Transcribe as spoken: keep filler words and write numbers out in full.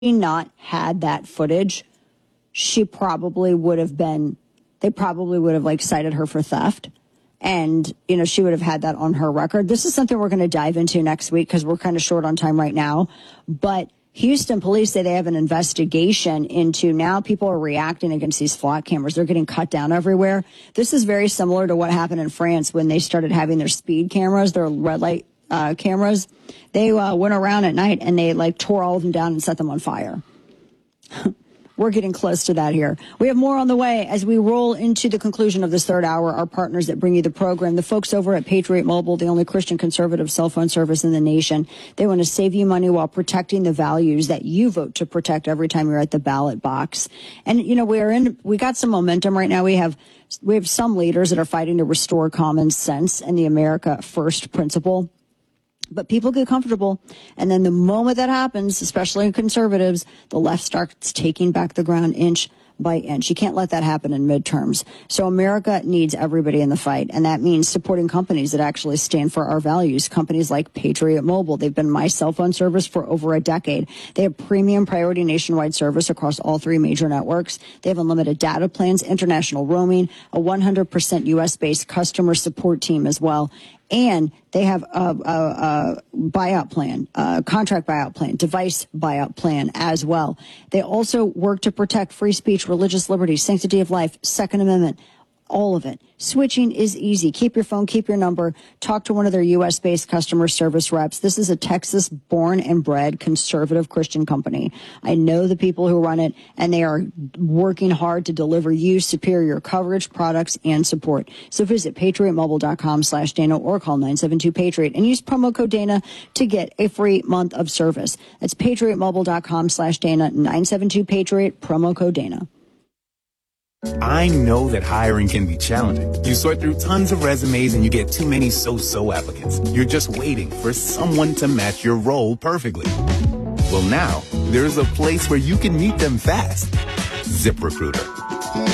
not had that footage, she probably would have been, they probably would have like cited her for theft. And, you know, she would have had that on her record. This is something we're going to dive into next week because we're kind of short on time right now. But Houston police say they have an investigation into now people are reacting against these flock cameras. They're getting cut down everywhere. This is very similar to what happened in France when they started having their speed cameras, their red light uh, cameras. They uh, went around at night and they like tore all of them down and set them on fire. We're getting close to that here. We have more on the way as we roll into the conclusion of this third hour. Our partners that bring you the program, the folks over at Patriot Mobile, the only Christian conservative cell phone service in the nation. They want to save you money while protecting the values that you vote to protect every time you're at the ballot box. And, you know, we're in, we got some momentum right now. We have, we have some leaders that are fighting to restore common sense and the America First principle. But people get comfortable, and then the moment that happens, especially conservatives, the left starts taking back the ground inch by inch. You can't let that happen in midterms. So America needs everybody in the fight, and that means supporting companies that actually stand for our values. Companies like Patriot Mobile. They've been my cell phone service for over a decade. They have premium priority nationwide service across all three major networks. They have unlimited data plans, international roaming, a one hundred percent U S-based customer support team as well. And they have a, a, a buyout plan, a contract buyout plan, device buyout plan as well. They also work to protect free speech, religious liberty, sanctity of life, Second Amendment, all of it. Switching is easy. Keep your phone, keep your number. Talk to one of their U S-based customer service reps. This is a Texas-born and bred conservative Christian company. I know the people who run it, and they are working hard to deliver you superior coverage, products, and support. So visit patriotmobile.com slash Dana or call nine seven two Patriot and use promo code Dana to get a free month of service. That's patriotmobile.com slash Dana, nine seven two Patriot, promo code Dana. I know that hiring can be challenging. You sort through tons of resumes and you get too many so-so applicants. You're just waiting for someone to match your role perfectly. Well, now there's a place where you can meet them fast. ZipRecruiter.